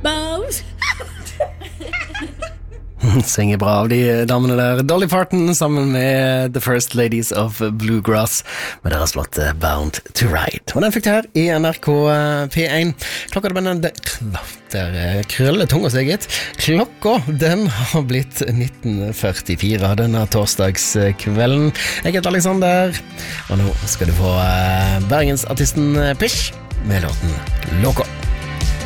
Bound. Synger bra av de damene der. Dolly Parton sammen med The First Ladies of Bluegrass med deres låt Bound to Ride. Og den fikk du her i NRK P1. Klokka der krøller tunga seg gitt. Klokka, den har blitt 19:44 denne torsdagskvelden. Jeg heter Alexander, og nå skal du få bergensartisten Pish med låten Loco.